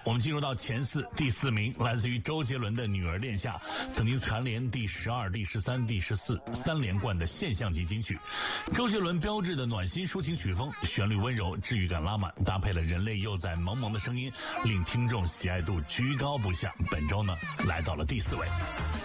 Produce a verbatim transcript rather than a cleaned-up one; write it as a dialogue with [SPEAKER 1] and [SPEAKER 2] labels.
[SPEAKER 1] 我们进入到前四，第四名来自于周杰伦的《女儿殿下》，曾经蝉联第十二、第十三、第十四三连冠的现象级金曲。周杰伦标志的暖心抒情曲风，旋律温柔，治愈感拉满，搭配了人类幼崽萌萌的声音，令听众喜爱度居高不下。本周呢，来到了第四位。